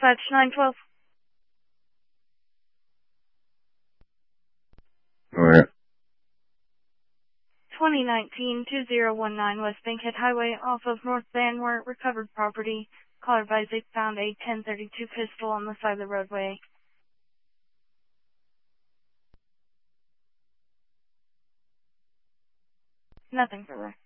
Dispatch 912. Alright. 2019-2019 West Bankhead Highway off of North Van where recovered property. Caller advised they found a 1032 pistol on the side of the roadway. Nothing further.